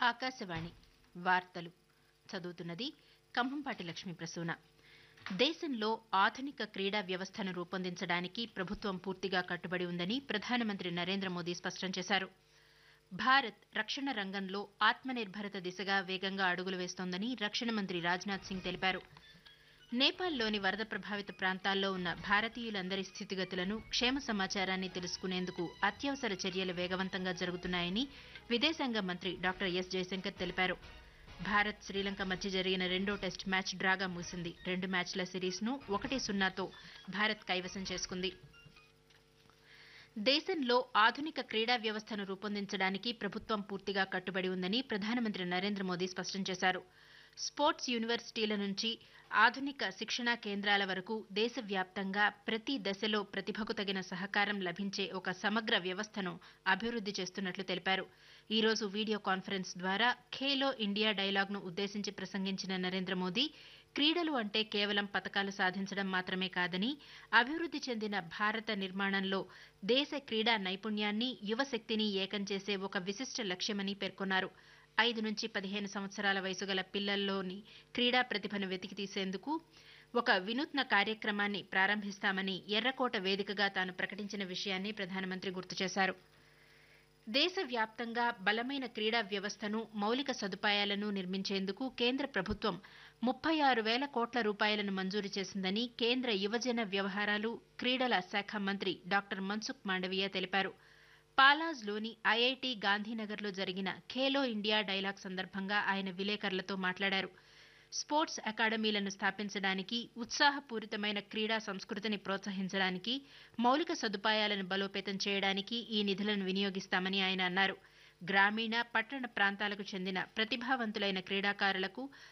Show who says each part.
Speaker 1: ఆకాశవాణి వార్తలు చదువుతున్నది కంభంపాటి లక్ష్మీ ప్రసూన. దేశంలో ఆధునిక క్రీడా వ్యవస్థను రూపొందించడానికి ప్రభుత్వం పూర్తిగా కట్టుబడి ఉందని ప్రధానమంత్రి నరేంద్ర మోదీ స్పష్టం చేశారు. భారత్ రక్షణ రంగంలో ఆత్మనిర్భరత దిశగా వేగంగా అడుగులు వేస్తోందని రక్షణ మంత్రి రాజ్నాథ్ సింగ్ తెలిపారు. నేపాల్లోని వరద ప్రభావిత ప్రాంతాల్లో ఉన్న భారతీయులందరి స్థితిగతులను, క్షేమ సమాచారాన్ని తెలుసుకునేందుకు అత్యవసర చర్యలు వేగవంతంగా జరుగుతున్నాయని విదేశాంగ మంత్రి డాక్టర్ ఎస్ జయశంకర్ తెలిపారు. భారత్ శ్రీలంక మధ్య జరిగిన రెండో టెస్ట్ మ్యాచ్ డ్రాగా ముగిసింది. 2 మ్యాచ్ల సిరీస్ను 1-0తో భారత్ కైవసం చేసుకుంది. దేశంలో ఆధునిక క్రీడా వ్యవస్థను రూపొందించడానికి ప్రభుత్వం పూర్తిగా కట్టుబడి ఉందని ప్రధానమంత్రి నరేంద్ర మోదీ స్పష్టం చేశారు. స్పోర్ట్స్ యూనివర్సిటీల నుంచి ఆధునిక శిక్షణా కేంద్రాల వరకు దేశవ్యాప్తంగా ప్రతి దశలో ప్రతిభకు తగిన సహకారం లభించే ఒక సమగ్ర వ్యవస్థను అభివృద్ధి చేస్తున్నట్లు తెలిపారు. ఈ రోజు వీడియో కాన్ఫరెన్స్ ద్వారా ఖేలో ఇండియా డైలాగ్ను ఉద్దేశించి ప్రసంగించిన నరేంద్ర మోదీ, క్రీడలు అంటే కేవలం పతకాలు సాధించడం మాత్రమే కాదని, అభివృద్ధి చెందిన భారత నిర్మాణంలో దేశ క్రీడా నైపుణ్యాన్ని, యువశక్తిని ఏకం చేసే ఒక విశిష్ట లక్ష్యమని పేర్కొన్నారు. 5 నుంచి 15 సంవత్సరాల వయసు గల పిల్లల్లోని క్రీడా ప్రతిభను వెతికి తీసేందుకు ఒక వినూత్న కార్యక్రమాన్ని ప్రారంభిస్తామని ఎర్రకోట వేదికగా తాను ప్రకటించిన విషయాన్ని ప్రధానమంత్రి గుర్తు చేశారు. దేశవ్యాప్తంగా బలమైన క్రీడా వ్యవస్థను, మౌలిక సదుపాయాలను నిర్మించేందుకు కేంద్ర ప్రభుత్వం 36,000 కోట్ల రూపాయలను మంజూరు చేసిందని కేంద్ర యువజన వ్యవహారాలు, క్రీడల శాఖ మంత్రి డాక్టర్ మన్సుఖ్ మాండవీయ తెలిపారు. పాలాజ్లోని ఐఐటి గాంధీనగర్లో జరిగిన ఖేలో ఇండియా డైలాగ్ సందర్భంగా ఆయన విలేకరులతో మాట్లాడారు. స్పోర్ట్స్ అకాడమీలను స్థాపించడానికి, ఉత్సాహపూరితమైన క్రీడా సంస్కృతిని ప్రోత్సహించడానికి, మౌలిక సదుపాయాలను బలోపేతం చేయడానికి ఈ నిధులను వినియోగిస్తామని ఆయన అన్నారు. గ్రామీణ, పట్టణ ప్రాంతాలకు చెందిన ప్రతిభావంతులైన క్రీడాకారులకు